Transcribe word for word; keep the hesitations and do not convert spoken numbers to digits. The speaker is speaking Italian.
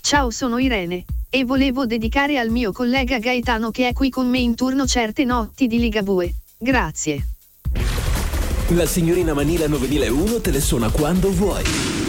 Ciao, sono Irene e volevo dedicare al mio collega Gaetano che è qui con me in turno certe notti di Ligabue. Grazie. La signorina Manila novemilauno te le suona quando vuoi.